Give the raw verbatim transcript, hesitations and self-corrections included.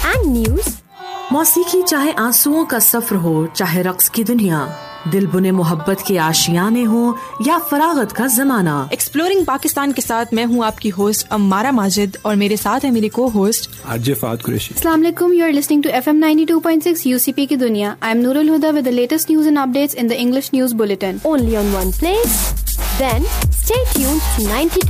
and news. मौसीकी चाहे आंसुओं का सफर हो, चाहे रक्स की दुनिया, दिल बुने मोहब्बत के आशियाने हो या फरागत का जमाना। एक्सप्लोरिंग पाकिस्तान के साथ मैं हूँ आपकी होस्ट अम्मारा माजिद और मेरे साथ है मेरी को होस्ट आरजे फात कुरैशी। अस्सलाम वालेकुम, you are listening to FM ninety two point six UCP की दुनिया। I am Nurul Huda with the latest news and updates in the English news bulletin. Only on one place. Then stay tuned to ninety-two